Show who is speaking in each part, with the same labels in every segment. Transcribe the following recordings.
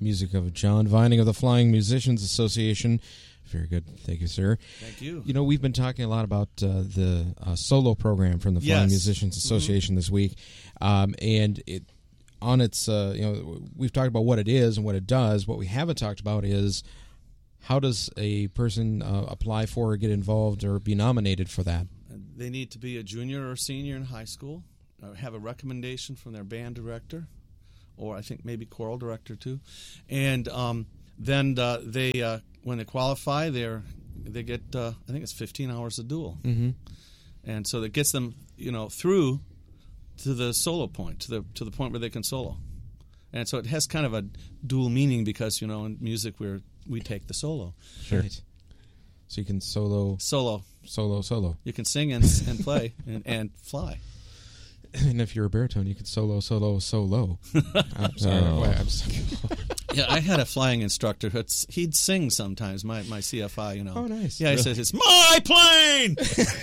Speaker 1: music of John Vining of the Flying Musicians Association. Very good. Thank you, sir.
Speaker 2: Thank you.
Speaker 1: You know, we've been talking a lot about the solo program from the Flying Musicians Association this week. And it on its, we've talked about what it is and what it does. What we haven't talked about is how does a person apply for or get involved or be nominated for that?
Speaker 2: They need to be a junior or senior in high school, have a recommendation from their band director, or I think maybe choral director too. And then they when they qualify, they get I think it's 15 hours of dual, and so that gets them through to the solo point, to the point where they can solo. And so it has kind of a dual meaning because in music we take the solo.
Speaker 1: Sure. Right. So you can solo. You can sing and play and fly. And if you're a baritone, you could solo. I'm sorry. I'm sorry.
Speaker 2: Yeah, I had a flying instructor. He'd sing sometimes, my CFI,
Speaker 1: Oh, nice.
Speaker 2: Yeah, he says, it's my plane!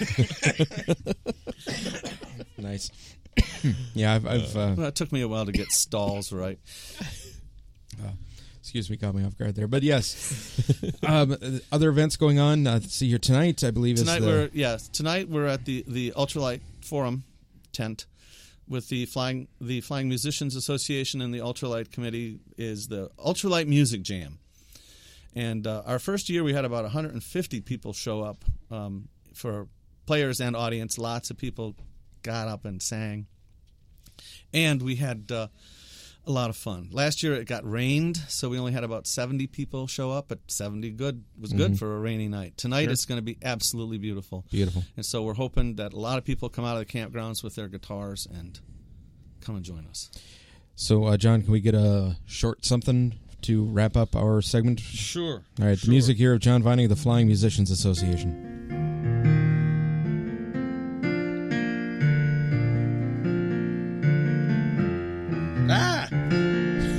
Speaker 1: Nice. Yeah,
Speaker 2: well, it took me a while to get stalls right.
Speaker 1: Excuse me, caught me off guard there. But yes, other events going on. See here tonight, I believe.
Speaker 2: Tonight we're at the Ultralight Forum tent with the Flying Musicians Association, and the Ultralight Committee is the Ultralight Music Jam. And our first year we had about 150 people show up for players and audience. Lots of people got up and sang, and we had a lot of fun. Last year it got rained, so we only had about 70 people show up, but 70 was good for a rainy night. Tonight it's going to be absolutely beautiful.
Speaker 1: Beautiful.
Speaker 2: And so we're hoping that a lot of people come out of the campgrounds with their guitars and come and join us.
Speaker 1: So, John, can we get a short something to wrap up our segment?
Speaker 2: Sure.
Speaker 1: All right, the music here of John Vining of the Flying Musicians Association.